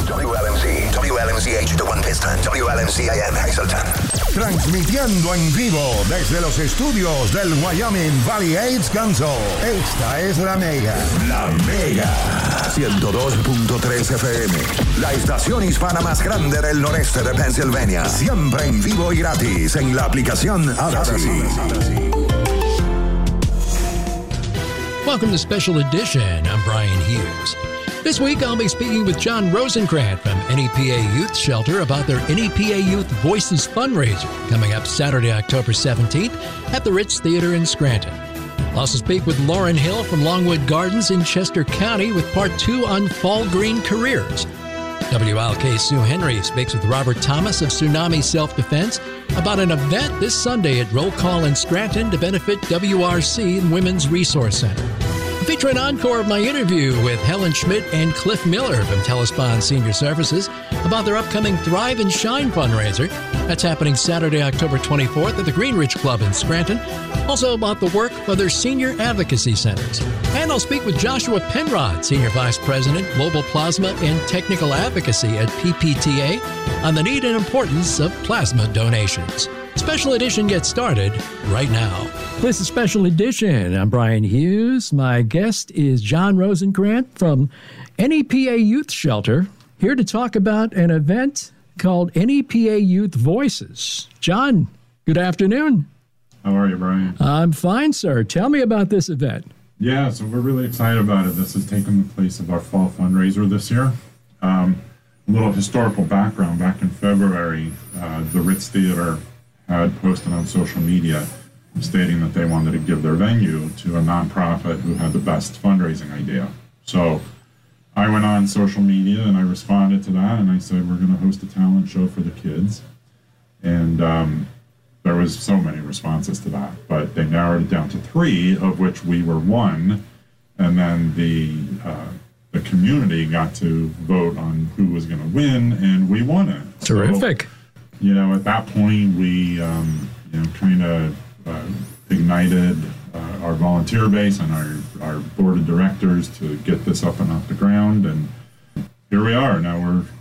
WLMC, WLMCH de One Piston, WLMCIM Hazleton. Transmitiendo en vivo desde los estudios del Wyoming Valley AIDS Council. Esta es La Mega. La Mega. 102.3 FM. La estación hispana más grande del noreste de Pennsylvania. Siempre en vivo y gratis en la aplicación Odyssey. Welcome to Special Edition. I'm Brian Hughes. This week, I'll be speaking with John Rosenkrantz from NEPA Youth Shelter about their NEPA Youth Voices fundraiser coming up Saturday, October 17th at the Ritz Theater in Scranton. I'll also speak with Lauren Hill from Longwood Gardens in Chester County with part 2 on fall green careers. WLK Sue Henry speaks with Robert Thomas of Tsunami Self-Defense about an event this Sunday at Roll Call in Scranton to benefit WRC and Women's Resource Center. Feature an encore of my interview with Helen Schmidt and Cliff Miller from Telespon Senior Services about their upcoming Thrive and Shine fundraiser. That's happening Saturday, October 24th at the Greenridge Club in Scranton. Also about the work of their senior advocacy centers. And I'll speak with Joshua Penrod, Senior Vice President, Global Plasma and Technical Advocacy at PPTA, on the need and importance of plasma donations. Special Edition gets started right now. This is Special Edition. I'm Brian Hughes. My guest is John Rosenkrantz from NEPA Youth Shelter, here to talk about an event called NEPA Youth Voices. John, good afternoon. How are you, Brian? I'm fine, sir. Tell me about this event. Yeah, so we're really excited about it. This is taking the place of our fall fundraiser this year. A little historical background. Back in February, the Ritz Theater had posted on social media stating that they wanted to give their venue to a nonprofit who had the best fundraising idea. So I went on social media and I responded to that, and I said, we're going to host a talent show for the kids. And there was so many responses to that, but they narrowed it down to 3, of which we were one. And then the community got to vote on who was going to win, and we won it. Terrific. So, at that point, we, kind of ignited our volunteer base and our board of directors to get this up and off the ground. And here we are. Now we're